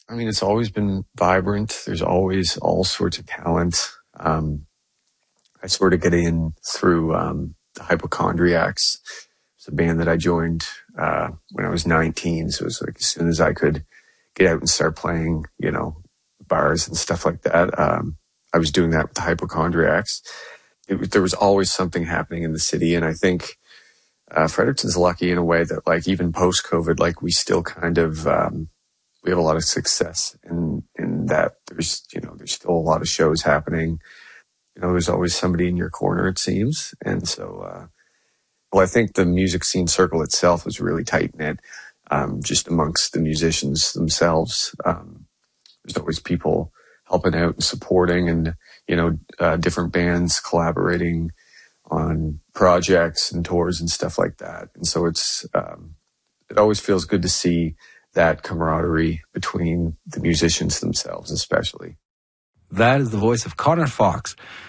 I mean, it's always been vibrant. There's always all sorts of talent. I sort of get in through the Hypochondriacs. It's a band that I joined when I was 19. So it was like as soon as I could get out and start playing, bars and stuff like that. I was doing that with the Hypochondriacs. There was always something happening in the city. And I think Fredericton's lucky in a way that, like, even post-COVID, like, we still kind of, we have a lot of success in that there's still a lot of shows happening. There's always somebody in your corner, it seems. And so, I think the music scene circle itself is really tight-knit, just amongst the musicians themselves. There's always people helping out and supporting, and, different bands collaborating on projects and tours and stuff like that. And so it always feels good to see that camaraderie between the musicians themselves, especially. That is the voice of Connor Fox,